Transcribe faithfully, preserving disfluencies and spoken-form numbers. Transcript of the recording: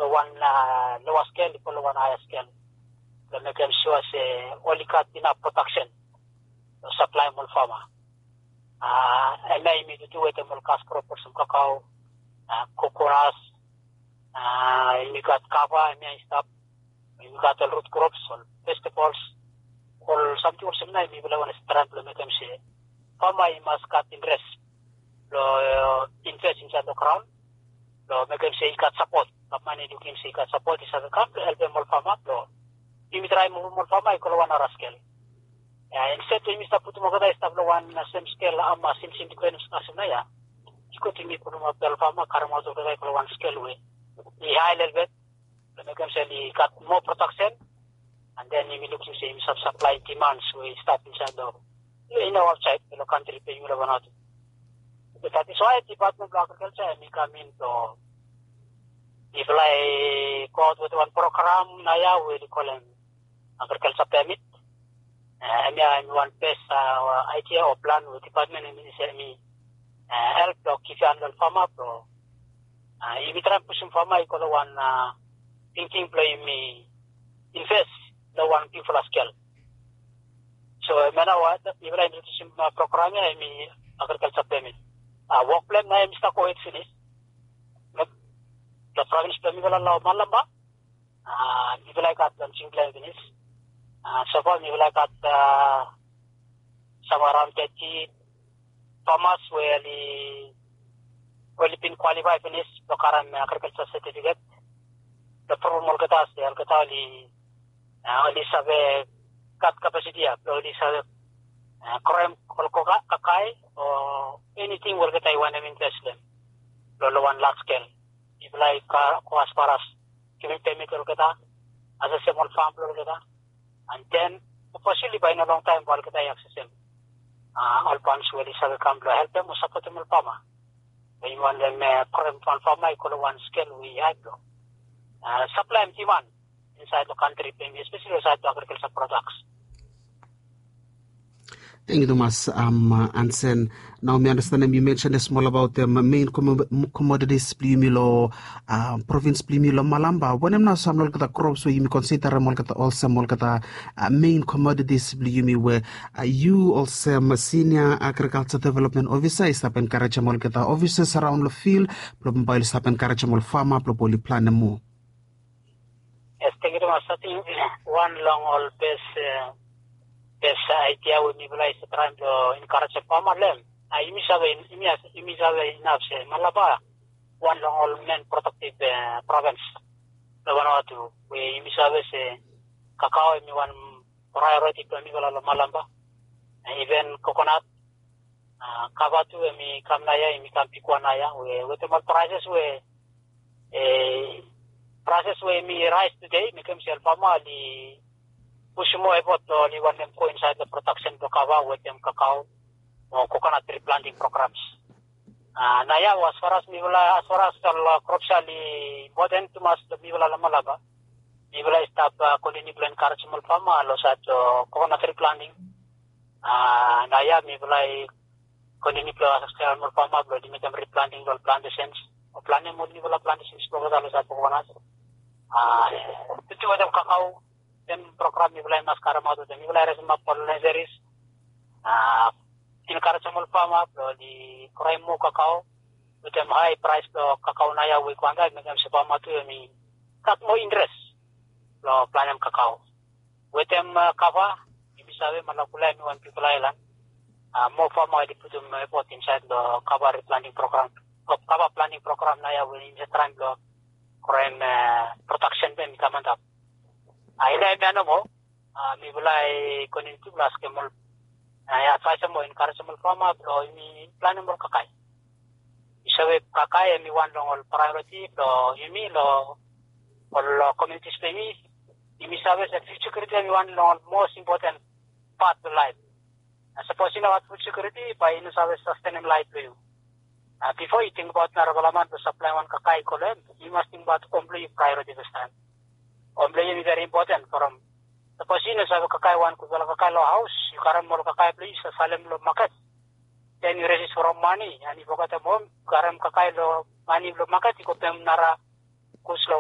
the one uh, lower scale, the one higher scale. The make them sure say only cut enough protection to supply more farmer. Uh, and I me to do it more cash crop for some cacao, uh, coconuts, uh, we got kava, and stuff. We got the root crops, or vegetables, or something or something. We will want to start to make them say, farmer must cut interest, uh, interest inside the ground. So make them say he got support. The money you can say he got support is a camp to help them more farmer. If you try more farmer, you call one other scale. Yeah, instead of Mister Putumogada establish one same scale, I'm a sim sim to go in Snaya. You could think it from a farmer, Karamazo, one scale way. The high level, the make them say he got more protection, and then he looks to see some supply demands we start inside the in our outside the country paying one out. But that is why Department of Agriculture may come in to if I go with one program, Naya will call him agriculture permit. Uh, I'm one best uh, idea or plan with department and ministry me uh, help to keep on the farmer pro. Uh, if you try pushing farmer, I call one uh, thinking play me invest the one people scale. So I mean what if I need to sim program I mean agriculture permit. Uh, work plan na I'm stuck with finish. The province permit will allow malamba. Uh, if I got them single finish. Uh, so far, we like at uh, some around thirty farmers where the well been qualified for this the current agriculture certificate. The problem Molgatas, the Alcatali, only have cut capacity up, only have crime, colcoca, kakai, or anything will get I want to invest them. Lolo one large scale. If like as far as giving payment, as a small farm, and then, possibly by no long time, while I access them, all funds will come to help them or support them with farmer. When you want them, current one farmer, I call one scale we have to supply and demand inside the country, especially inside the agricultural products. Thank you, Thomas. Um, and then now me understand you mentioned small about the um, main com- commodities plumilo, uh, province plumilo malamba. When I'm now some look at the crops where you consider more at also more at the uh, main commodities plumi where uh, you also um, senior agriculture development officer is up and encourage more at the officers around the field, probably is up and encourage more farmer, probably plan more. Yes, thank you very much. I think one long all base. Uh, Yes, idea we mobilize the time to encourage a farmer land. I immediately, immediately enough say, Malaba, one long all men protected uh, province. The one or two, we immediately say, cacao, me one priority to Miguel Malamba, and even coconut, uh, Kavatu, and me Kamnaya, and me Kampikuanaya, we with the more prices we, a prices we me rise today, me come sell farmer, the push more effort to only one them coincide the protection to cover with them cacao or coconut tree planting programs. Uh, Naya, as far as Mivula, as far as the crops are important to us, the Mivula Lamalaba, Mivula stop colony plant encouragement farmer, los at coconut tree planting. Uh, Naya, Mivula colony plant farmer, but limit them replanting or plantations or planting more Mivula plantations, los at coconut. Uh, the two of them cacao. Program Mivula Mascaramado, the Mivula Resma pollinaries, uh, encouragement farmer, the crime cacao, with them high price of cacao naya, we can make them Sabama to me, got more interest, for planting cacao. With them cover, if you say Malakula, one people island, uh, more farmer, they put them inside the cover planting program, of cover planting program naya, we in the time of crime protection, then come up. I know more. Me will I continue to ask him. I advise him more encouragement from up or me planning more kakai. So if kakai and me one long priority, or you mean or community space, you miss service and food security and one long most important part of life. I suppose you know what food security by in service sustainable life to you. Uh, before you think about Narabalaman to supply one kakai column, you must think about complete priority this time. Omble is very important for them. The position is a kakai one could well kakai house, you can't more kakai place, a salem lo market. Then you resist from money, and if you got a mom, garam kakai lo money lo market, you got them nara kuslo.